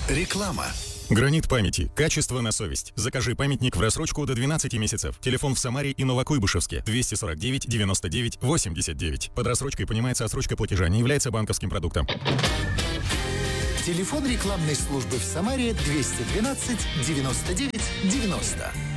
Реклама. Гранит памяти. Качество на совесть. Закажи памятник в рассрочку до 12 месяцев. Телефон в Самаре и Новокуйбышевске. 249 99 89. Под рассрочкой понимается отсрочка платежа, не является банковским продуктом. Телефон рекламной службы в Самаре 212 99 90.